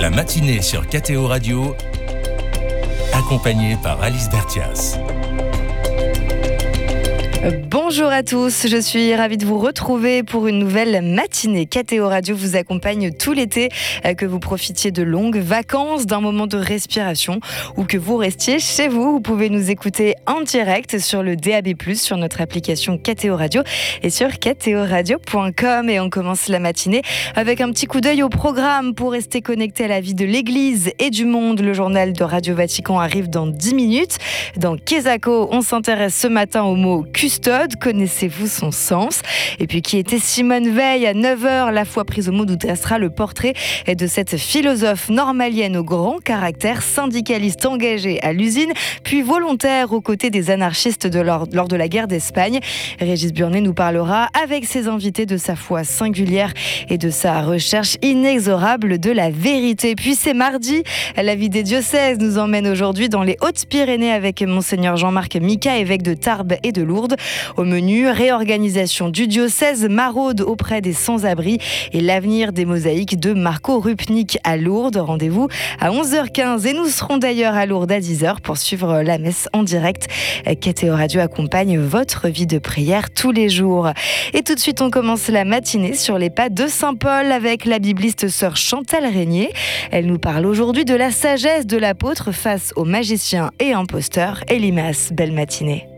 La matinée sur KTO Radio, accompagnée par Alice Bertias. Bonjour à tous, je suis ravie de vous retrouver pour une nouvelle matinée. KTO Radio vous accompagne tout l'été, que vous profitiez de longues vacances, d'un moment de respiration ou que vous restiez chez vous. Vous pouvez nous écouter en direct sur le DAB+, sur notre application KTO Radio et sur ktoradio.com. Et on commence la matinée avec un petit coup d'œil au programme pour rester connecté à la vie de l'Église et du monde. Le journal de Radio Vatican arrive dans 10 minutes. Dans Quesaco, on s'intéresse ce matin au mot custode. Connaissez-vous son sens? Et puis, qui était Simone Veil? À 9h, la foi prise au mot nous dressera le portrait de cette philosophe normalienne au grand caractère, syndicaliste engagée à l'usine, puis volontaire aux côtés des anarchistes lors de la guerre d'Espagne. Régis Burnet nous parlera avec ses invités de sa foi singulière et de sa recherche inexorable de la vérité. Puis c'est mardi, la vie des diocèses nous emmène aujourd'hui dans les Hautes-Pyrénées avec Monseigneur Jean-Marc Mika, évêque de Tarbes et de Lourdes. Au menu, réorganisation du diocèse, maraude auprès des sans-abri et l'avenir des mosaïques de Marco Rupnik à Lourdes. Rendez-vous à 11h15 et nous serons d'ailleurs à Lourdes à 10h pour suivre la messe en direct. KTO Radio accompagne votre vie de prière tous les jours. Et tout de suite, on commence la matinée sur les pas de Saint-Paul avec la bibliste sœur Chantal Régnier. Elle nous parle aujourd'hui de la sagesse de l'apôtre face aux magiciens et imposteurs. Elimas, belle matinée.